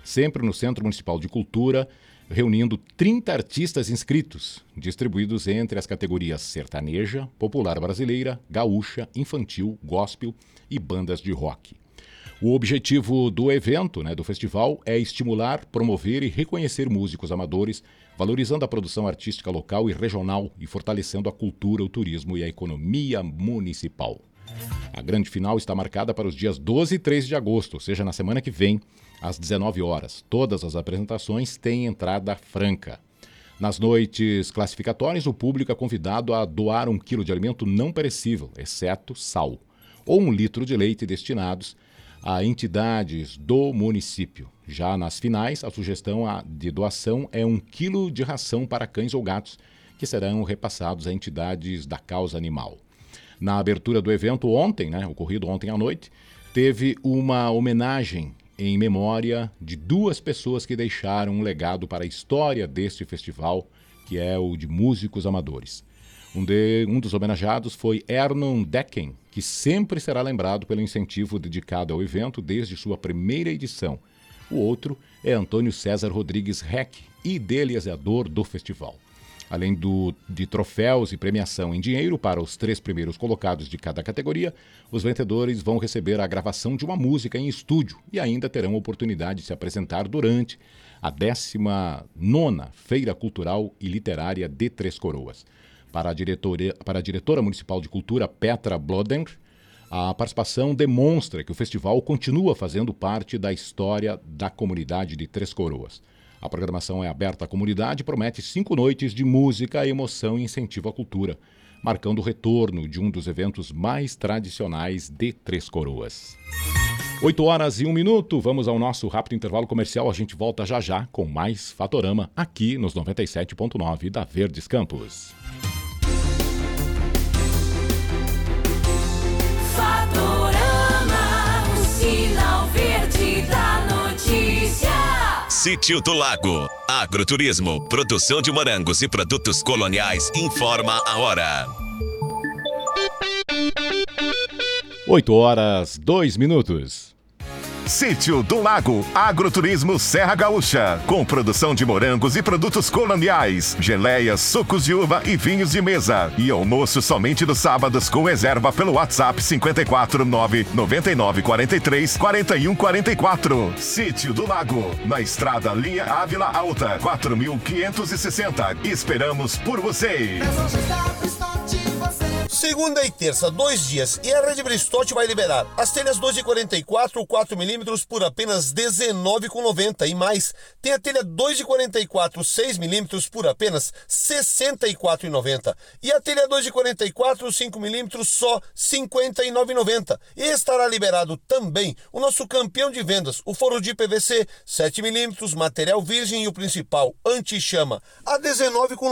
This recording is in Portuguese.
sempre no Centro Municipal de Cultura, reunindo 30 artistas inscritos, distribuídos entre as categorias sertaneja, popular brasileira, gaúcha, infantil, gospel e bandas de rock. O objetivo do evento, do festival, é estimular, promover e reconhecer músicos amadores, valorizando a produção artística local e regional e fortalecendo a cultura, o turismo e a economia municipal. A grande final está marcada para os dias 12 e 13 de agosto, ou seja, na semana que vem, às 19 horas. Todas as apresentações têm entrada franca. Nas noites classificatórias, o público é convidado a doar 1 quilo de alimento não perecível, exceto sal, ou 1 litro de leite destinados a entidades do município. Já nas finais, a sugestão de doação é 1 quilo de ração para cães ou gatos, que serão repassados a entidades da causa animal. Na abertura do evento ontem, ocorrido ontem à noite, teve uma homenagem em memória de 2 pessoas que deixaram um legado para a história deste festival, que é o de músicos amadores. Um dos homenageados foi Ernon Decken, que sempre será lembrado pelo incentivo dedicado ao evento desde sua primeira edição. O outro é Antônio César Rodrigues Reck, idealizador do festival. Além de troféus e premiação em dinheiro para os 3 primeiros colocados de cada categoria, os vencedores vão receber a gravação de uma música em estúdio e ainda terão a oportunidade de se apresentar durante a 19ª Feira Cultural e Literária de Três Coroas. Para a diretora municipal de cultura, Petra Bloden, a participação demonstra que o festival continua fazendo parte da história da comunidade de Três Coroas. A programação é aberta à comunidade e promete 5 noites de música, emoção e incentivo à cultura, marcando o retorno de um dos eventos mais tradicionais de Três Coroas. 8 horas e 1 minuto, vamos ao nosso rápido intervalo comercial. A gente volta já já com mais Fatorama aqui nos 97.9 da Verdes Campos. Fatorama, o sinal verde da notícia. Sítio do Lago, agroturismo, produção de morangos e produtos coloniais, informa a hora. 8 horas, 2 minutos. Sítio do Lago, agroturismo Serra Gaúcha, com produção de morangos e produtos coloniais, geleias, sucos de uva e vinhos de mesa. E almoço somente nos sábados com reserva pelo WhatsApp 549 9943 4144. Sítio do Lago, na estrada Linha Ávila Alta, 4560. Esperamos por você. Segunda e terça, 2 dias, e a Rede Bristotti vai liberar as telhas 2,44 ou 4mm por apenas R$19,90 e mais. Tem a telha 2,44 6mm por apenas R$64,90 e a telha 2,44 5mm só R$59,90. E estará liberado também o nosso campeão de vendas, o forro de PVC 7mm, material virgem e o principal, anti-chama, a R$19,90.